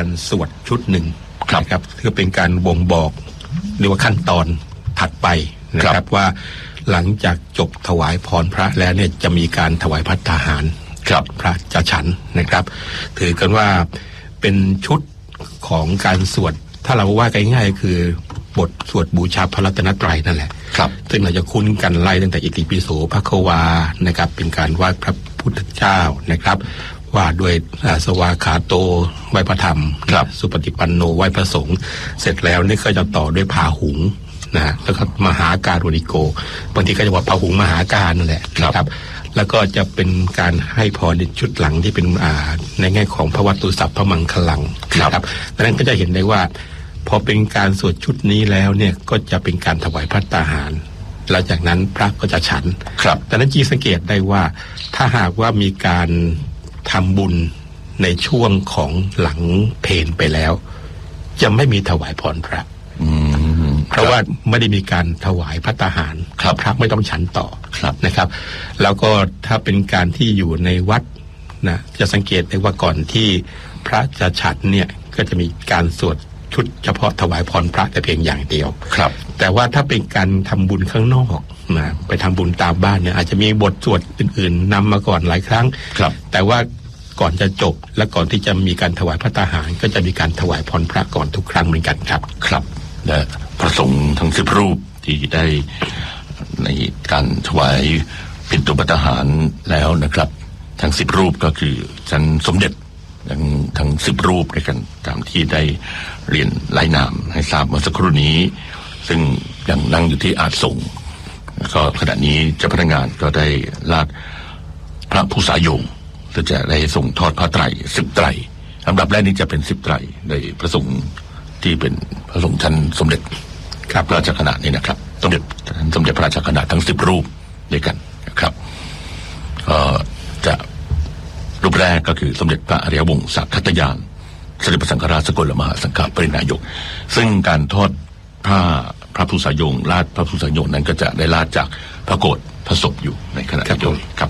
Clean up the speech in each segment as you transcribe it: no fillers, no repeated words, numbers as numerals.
การสวดชุดหนึ่งครับเพื่อเป็นการบ่งบอกเรียกว่าขั้นตอนถัดไปนะครับว่าหลังจากจบถวายพรพระแล้วเนี่ยจะมีการถวายภัตตาหารพระจะฉันนะครับถือกันว่าเป็นชุดของการสวดถ้าเราว่ากันง่ายๆคือบทสวดบูชาพระรัตนตรัยนั่นแหละซึ่งเราจะคุ้นกันไล่ตั้งแต่อิติปิโสภควานะครับเป็นการไหว้พระพุทธเจ้านะครับว่าด้วยสวากขาโตไหว้พระธรรมสุปฏิปันโนไหว้พระสงฆ์เสร็จแล้วนี่ก็จะต่อด้วยพาหุงนะแล้วก็มหาการุณิโกบางทีก็จะว่าพาหุงมหาการนั่นแหละนะครับแล้วก็จะเป็นการให้พรในชุดหลังที่เป็นในแง่ของพระวัตตุสัพพมังคลังนะครับดังนั้นก็จะเห็นได้ว่าพอเป็นการสวดชุดนี้แล้วเนี่ยก็จะเป็นการถวายภัตตาหารหลังจากนั้นพระก็จะฉันดังนั้นจีสังเกตได้ว่าถ้าหากว่ามีการทำบุญในช่วงของหลังเพลไปแล้วจะไม่มีถวายพรพระเพราะว่าไม่ได้มีการถวายภัตตาหารพระไม่ต้องฉันต่อนะครับแล้วก็ถ้าเป็นการที่อยู่ในวัดนะจะสังเกตได้ว่าก่อนที่พระจะฉันเนี่ยก็จะมีการสวดชุดเฉพาะถวายพรพระแต่เพียงอย่างเดียวแต่ว่าถ้าเป็นการทำบุญข้างนอกนะไปทำบุญตามบ้านเนี่ยอาจจะมีบทสวดอื่นๆนำมาก่อนหลายครั้งแต่ว่าก่อนจะจบและก่อนที่จะมีการถวายภัตตาหารก็จะมีการถวายพรพระก่อนทุกครั้งเหมือนกันครับและพระสงฆ์ทั้ง10 รูปที่ได้ในการถวายปิณฑภัตตาหารแล้วนะครับทั้ง10 รูปก็คือชั้นสมเด็จทั้ง10 รูปด้วยกันตามที่ได้เรียนรายนามให้ทราบเมื่อสักครู่นี้ซึ่งยังนั่งอยู่ที่อาสงฆ์ก็ขณะนี้เจ้าพนักงานก็ได้ลาดพระผู้สายงก็จะได้ส่งทอดผ้าไตร10 ไตรลำดับแรกนี้จะเป็น10 ไตรโดยพระสงฆ์ที่เป็นพระสงฆ์ชั้นสมเด็จพระราชคณะนี่นะครับสมเด็จพระราชคณะทั้ง10 รูปด้วยกันนะครับจะรูปแรกก็คือสมเด็จพระอริยวงศ์สักคัตยานสมเด็จพระสังฆราชสกลมหาสังฆปรินายกซึ่งการทอดพระผู้สายงลาดพระผู้สายงนั้นก็จะได้ลาดจากพระโกฐพระศพอยู่ในขณะเดียวกันครับ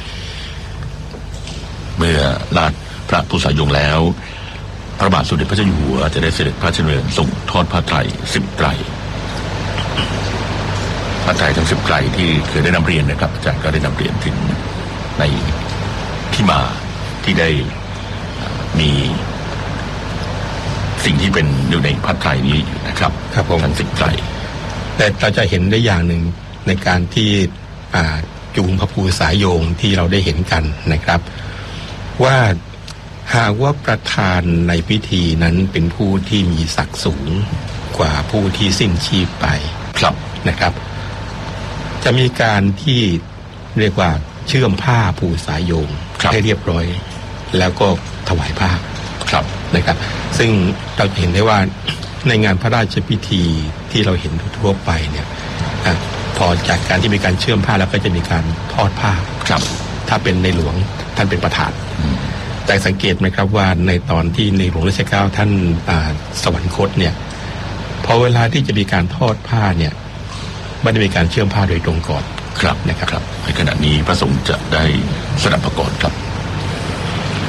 เมื่อลาดพระผู้สายงแล้วพระบาทสมเด็จพระเจ้าอยู่หัวจะได้เสด็จพระราชดำเนินส่งทอดผ้าไตร10 ไตรผ้าไตรทั้ง10 ไตรที่เคยได้นำเรียนนะครับอาจารย์ก็ได้นำเรียนถึงในที่มาที่ได้มีสิ่งที่เป็นอยู่ในผ้าไตรนี้นะครับทั้ง10 ไตรแต่เราจะเห็นได้อย่างหนึ่งในการที่จูงพระภูสายโยงที่เราได้เห็นกันนะครับว่าหากว่าประธานในพิธีนั้นเป็นผู้ที่มีศักดิ์สูงกว่าผู้ที่สิ้นชีพไปนะครับจะมีการที่เรียกว่าเชื่อมผ้าภูสายโยงให้เรียบร้อยแล้วก็ถวายผ้านะครับซึ่งเราเห็นได้ว่าในงานพระราชพิธีที่เราเห็นทั่วไปเนี่ยพอจากการที่มีการเชื่อมผ้าแล้วก็จะมีการทอดผ้าถ้าเป็นในหลวงท่านเป็นประธานแต่สังเกตไหมครับว่าในตอนที่ในหลวงรัชกาลท่านสวรรคตเนี่ยพอเวลาที่จะมีการทอดผ้าเนี่ยไม่ได้มีการเชื่อมผ้าโดยตรงก่อนนะครับในขณะนี้พระสงฆ์จะได้สดับประกอบครับ